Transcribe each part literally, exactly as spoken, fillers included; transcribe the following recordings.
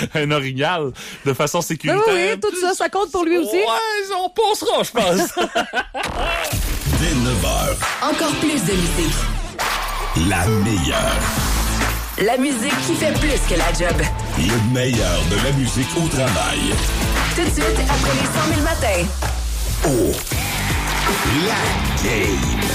un orignal de façon sécuritaire. Oui, oui, tout ça, ça compte pour lui aussi. Ouais, on passera, je pense. Dès neuf heures. Encore plus de musique. La meilleure. La musique qui fait plus que la job. Le meilleur de la musique au travail. Tout de suite, après les cent mille matins. Oh. La game.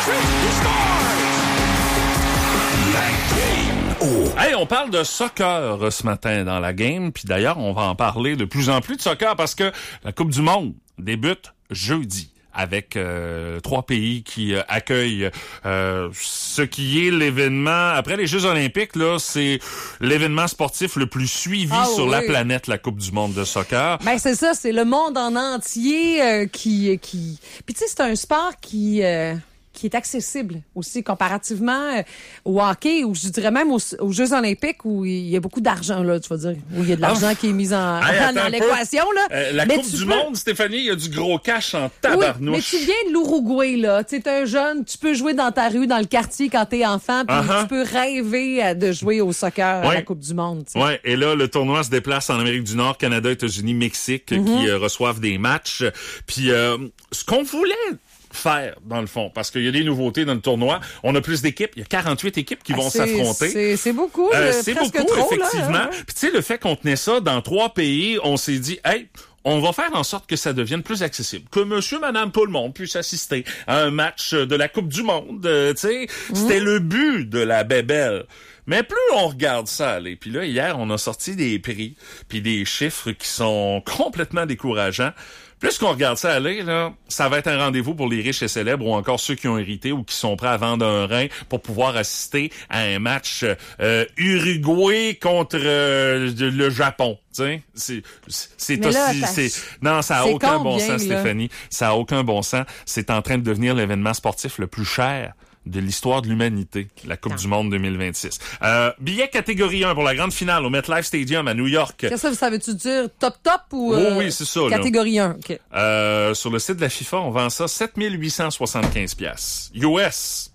La game. Oh. Hey, on parle de soccer ce matin dans la game, puis d'ailleurs, on va en parler de plus en plus de soccer parce que la Coupe du Monde débute jeudi, avec euh, trois pays qui euh, accueillent euh, ce qui est l'événement. Après les Jeux olympiques, là, c'est l'événement sportif le plus suivi ah, sur oui. la planète, la Coupe du monde de soccer. Ben c'est ça, c'est le monde en entier euh, qui qui. Puis tu sais, c'est un sport qui euh, qui est accessible aussi comparativement euh, au hockey ou je dirais même aux, aux Jeux olympiques où il y a beaucoup d'argent là, tu vas dire, où il y a de l'argent oh. qui est mis en hey, dans l'équation là. Euh, la mais Coupe du peux... monde, Stéphanie, il y a du gros cash en tabarnouche. Oui, mais tu viens de l'Uruguay là, tu es un jeune, tu peux jouer dans ta rue, dans le quartier quand t'es enfant, puis uh-huh. tu peux rêver de jouer au soccer ouais. à la Coupe du monde. T'sais. Ouais, et là le tournoi se déplace en Amérique du Nord, Canada, États-Unis, Mexique, mm-hmm. qui euh, reçoivent des matchs. Puis euh, ce qu'on voulait faire, dans le fond, parce qu'il y a des nouveautés dans le tournoi. On a plus d'équipes. Il y a quarante-huit équipes qui ah, vont c'est, s'affronter. C'est, c'est beaucoup. Euh, euh, c'est presque beaucoup, trop, effectivement. Là, hein? Puis tu sais, le fait qu'on tenait ça dans trois pays, on s'est dit, hey, on va faire en sorte que ça devienne plus accessible, que monsieur, madame, tout le monde puisse assister à un match de la Coupe du monde. Euh, tu sais, mmh. C'était le but de la bébelle. Mais plus on regarde ça aller, puis là, hier, on a sorti des prix, puis des chiffres qui sont complètement décourageants. Plus qu'on regarde ça aller, là, ça va être un rendez-vous pour les riches et célèbres ou encore ceux qui ont hérité ou qui sont prêts à vendre un rein pour pouvoir assister à un match euh, Uruguay contre euh, le Japon. C'est, c'est, c'est aussi, là, c'est, non, ça a c'est aucun combien, bon sens, là? Stéphanie. Ça a aucun bon sens. C'est en train de devenir l'événement sportif le plus cher de l'histoire de l'humanité, la Coupe non. du monde deux mille vingt-six. Euh, billet catégorie un pour la grande finale au MetLife Stadium à New York. Qu'est-ce que ça veut-tu dire? Top top ou euh, oh, oui, c'est ça. Catégorie là. un. Okay. Euh, sur le site de la FIFA, on vend ça sept mille huit cent soixante-quinze piastres. U S.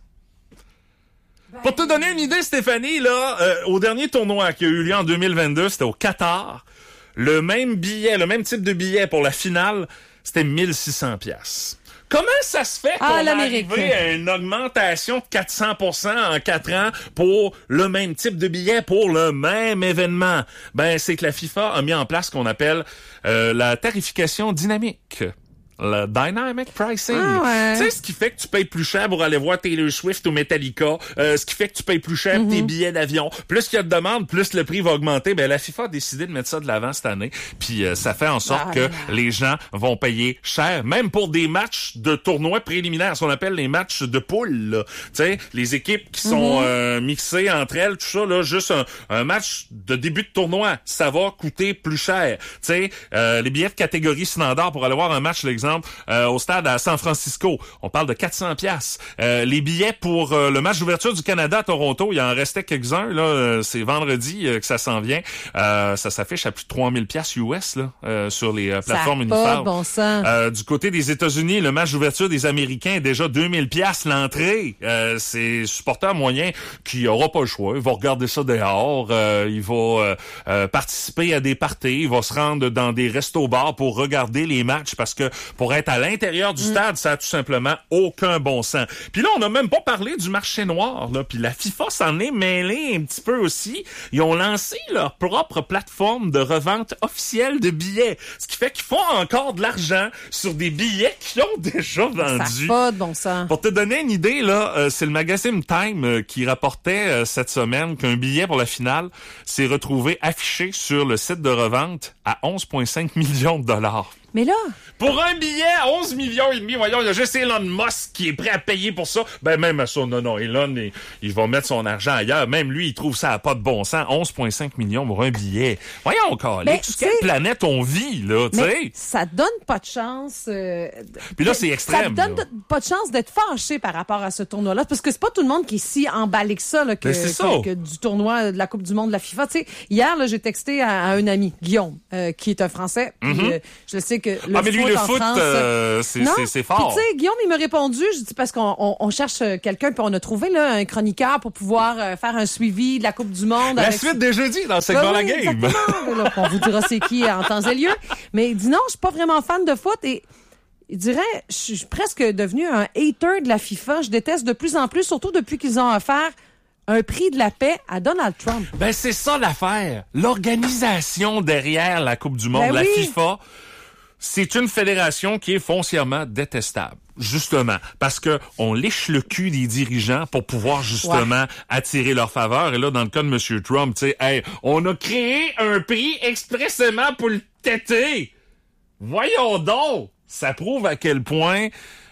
Ben... Pour te donner une idée, Stéphanie, là, euh, au dernier tournoi qui a eu lieu en deux mille vingt-deux, c'était au Qatar. Le même billet, le même type de billet pour la finale, c'était mille six cents piastres. Comment ça se fait qu'on ah, est arrivé à une augmentation de quatre cents pour cent en quatre ans pour le même type de billet, pour le même événement? Ben, c'est que la FIFA a mis en place ce qu'on appelle euh, la tarification dynamique. Le dynamic pricing. Ah ouais. Tu sais, ce qui fait que tu payes plus cher pour aller voir Taylor Swift ou Metallica, euh, ce qui fait que tu payes plus cher mm-hmm. tes billets d'avion. Plus il y a de demandes, plus le prix va augmenter. Ben, la FIFA a décidé de mettre ça de l'avant cette année. Puis euh, ça fait en sorte ah, que là. les gens vont payer cher, même pour des matchs de tournois préliminaires, ce qu'on appelle les matchs de poule. Tu sais, les équipes qui sont mm-hmm. euh, mixées entre elles, tout ça, là, juste un, un match de début de tournoi, ça va coûter plus cher. Tu sais, euh, les billets de catégorie standard pour aller voir un match, l'exemple, Euh, au stade à San Francisco, on parle de quatre cents piastres. Euh, les billets pour euh, le match d'ouverture du Canada à Toronto, il en restait quelques-uns. Là, euh, c'est vendredi euh, que ça s'en vient. Euh, ça s'affiche à plus de trois mille piastres U S là, euh, sur les euh, plateformes uniformes. Bon sens. Euh, du côté des États-Unis, le match d'ouverture des Américains est déjà deux mille piastres l'entrée. Euh, c'est supporter moyen qui aura pas le choix. Il va regarder ça dehors. Euh, il va euh, euh, participer à des parties. Il va se rendre dans des restos-bars pour regarder les matchs parce que pour être à l'intérieur du stade, ça a tout simplement aucun bon sens. Puis là, on n'a même pas parlé du marché noir, là. Puis la FIFA s'en est mêlée un petit peu aussi. Ils ont lancé leur propre plateforme de revente officielle de billets. Ce qui fait qu'ils font encore de l'argent sur des billets qu'ils ont déjà vendus. Ça n'a pas de bon sens. Pour te donner une idée, là, euh, c'est le magazine Time euh, qui rapportait euh, cette semaine qu'un billet pour la finale s'est retrouvé affiché sur le site de revente à onze virgule cinq millions de dollars. Mais là... Pour un billet à onze millions et demi, voyons, il y a juste Elon Musk qui est prêt à payer pour ça. Ben, même à ça, non, non, Elon, il, il va mettre son argent ailleurs. Même lui, il trouve ça à pas de bon sens. onze virgule cinq millions pour un billet. Voyons encore, là, sur quelle planète on vit, là, tu sais? Ça donne pas de chance... Euh, Puis là, c'est extrême. Ça donne là. pas de chance d'être fâché par rapport à ce tournoi-là, parce que c'est pas tout le monde qui est si emballé que ça, là, que, ben, c'est ça. que, que du tournoi de la Coupe du monde de la FIFA. Tu sais, hier, là, j'ai texté à, à un ami, Guillaume, euh, qui est un Français. Puis, mm-hmm. euh, je le sais que le Ah, mais lui, foot le en foot, France... euh, c'est, non. c'est, c'est Puis, fort. tu sais, Guillaume, il m'a répondu, je dis, parce qu'on on, on cherche quelqu'un, puis on a trouvé là un chroniqueur pour pouvoir euh, faire un suivi de la Coupe du Monde. La avec... suite de jeudi dans le segment Ben oui, La Game. exactement. Là, on vous dira c'est qui en temps et lieu. Mais il dit non, je suis pas vraiment fan de foot et il dirait, je suis presque devenu un hater de la FIFA. Je déteste de plus en plus, surtout depuis qu'ils ont offert un prix de la paix à Donald Trump. Ben, c'est ça l'affaire. L'organisation derrière la Coupe du Monde, Ben la oui. FIFA, c'est une fédération qui est foncièrement détestable. Justement, parce que on lèche le cul des dirigeants pour pouvoir justement ouais. attirer leur faveur. Et là, dans le cas de M. Trump, tu sais, hey, on a créé un prix expressément pour le têter. Voyons donc! Ça prouve à quel point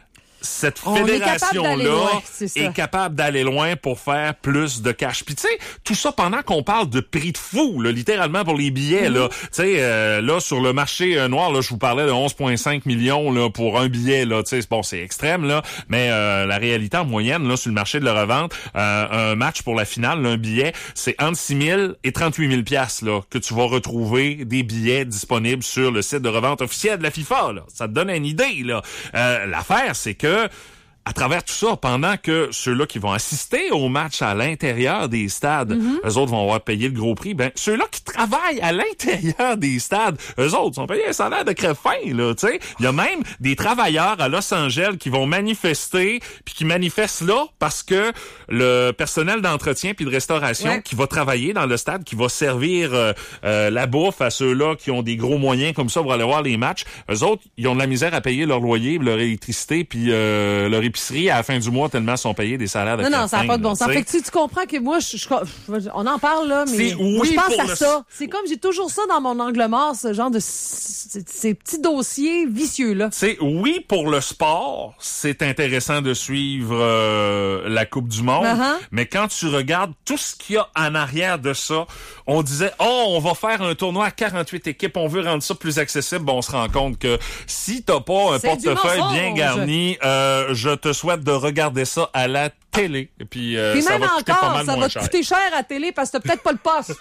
cette fédération-là est, est capable d'aller loin pour faire plus de cash. Puis tu sais, tout ça pendant qu'on parle de prix de fou, là, littéralement pour les billets. Mm-hmm. Là, tu sais, euh, là sur le marché euh, noir, là, je vous parlais de onze virgule cinq millions là pour un billet. Là, tu sais, bon, c'est extrême là, mais euh, la réalité en moyenne là sur le marché de la revente, euh, un match pour la finale, là, un billet, c'est entre six mille et trente-huit mille piastres là que tu vas retrouver des billets disponibles sur le site de revente officiel de la FIFA. Là, ça te donne une idée là. Euh, l'affaire, c'est que à travers tout ça, pendant que ceux-là qui vont assister au match à l'intérieur des stades, mm-hmm. eux autres vont avoir payé le gros prix, ben ceux-là qui travaillent à l'intérieur des stades, eux autres sont payés un salaire de crève-faim, là, tu sais. Il y a même des travailleurs à Los Angeles qui vont manifester, puis qui manifestent là parce que le personnel d'entretien puis de restauration ouais. qui va travailler dans le stade, qui va servir euh, euh, la bouffe à ceux-là qui ont des gros moyens comme ça pour aller voir les matchs, eux autres, ils ont de la misère à payer leur loyer, leur électricité, puis euh, leur épicerie à la fin du mois tellement sont payés des salaires de Non, non, ça n'a pas de bon sens. T'sais. Fait que tu, tu comprends que moi, je, je, je, on en parle là, mais c'est, oui, moi, je pense à le... ça. C'est comme, j'ai toujours ça dans mon angle mort, ce genre de ces petits dossiers vicieux-là. C'est oui, pour le sport, c'est intéressant de suivre euh, la Coupe du Monde, uh-huh. mais quand tu regardes tout ce qu'il y a en arrière de ça, on disait, oh, on va faire un tournoi à quarante-huit équipes, on veut rendre ça plus accessible, ben, on se rend compte que si t'as pas un c'est portefeuille bien garni, euh, je te souhaite de regarder ça à la télé. Et puis, euh, puis ça même va coûter encore, pas mal ça moins va cher. te coûter cher à la télé parce que t'as peut-être pas le poste.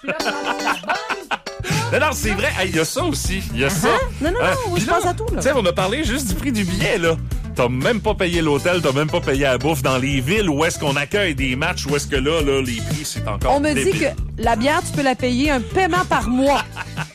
Non, non, c'est vrai. Il hey, y a ça aussi. Il y a uh-huh. ça. Non, non, non. Euh, oui, je pense à tout, là. Tu sais, on a parlé juste du prix du billet, là. T'as même pas payé l'hôtel, t'as même pas payé la bouffe dans les villes où est-ce qu'on accueille des matchs, où est-ce que là, là, les prix, c'est encore On me débile. dit que la bière, tu peux la payer un paiement par mois.